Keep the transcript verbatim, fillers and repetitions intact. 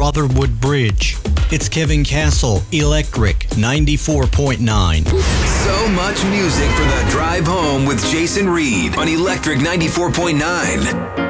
Rotherwood Bridge. It's Kevin Castle, Electric ninety-four point nine. So much music for the drive home with Jason Reed on Electric ninety-four point nine.